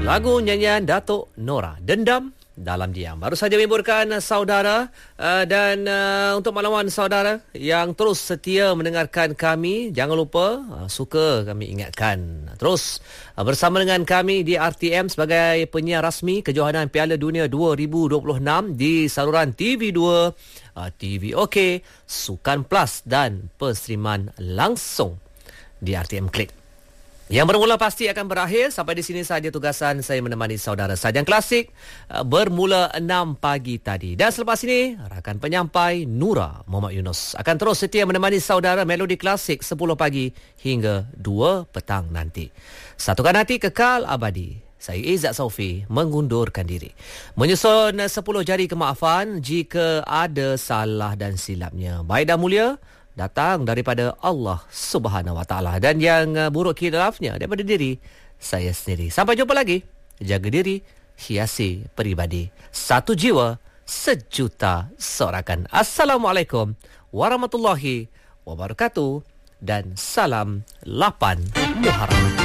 Lagu nyanyian Datuk Nora, Dendam Dalam Diam. Baru saja menghiburkan saudara dan untuk makluman saudara yang terus setia mendengarkan kami, jangan lupa suka kami ingatkan terus bersama dengan kami di RTM sebagai penyiar rasmi kejohanan Piala Dunia 2026 di saluran TV2, TV OK, Sukan Plus dan penstreaman langsung di RTM Klik. Yang bermula pasti akan berakhir. Sampai di sini saja tugasan saya menemani saudara. Sajian klasik bermula 6 pagi tadi. Dan selepas ini, rakan penyampai Nura Muhammad Yunus akan terus setia menemani saudara melodi klasik 10 pagi hingga 2 petang nanti. Satukan hati kekal abadi. Saya Izzat Saufi mengundurkan diri. Menyusun 10 jari kemaafan jika ada salah dan silapnya. Baik dan mulia datang daripada Allah Subhanahu Wa Taala, dan yang buruk khilafnya daripada diri saya sendiri. Sampai jumpa lagi. Jaga diri, hiasi peribadi. Satu jiwa, sejuta sorakan. Assalamualaikum warahmatullahi wabarakatuh dan salam 8 Muharram.